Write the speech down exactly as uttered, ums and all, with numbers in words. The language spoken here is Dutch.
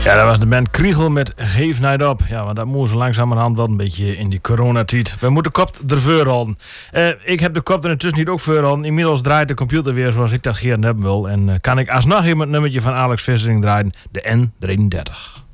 Ja, dat was de band Kriegel met Geef Night Op. Ja, want dat moet zo langzamerhand wel een beetje in die coronatijd. We moeten de kop ervoor houden. Uh, ik heb de kop er intussen niet ook voor houden. Inmiddels draait de computer weer zoals ik dat graag hebben wil. En uh, kan ik alsnog even het nummertje van Alex Vissering draaien. De N drieëndertig.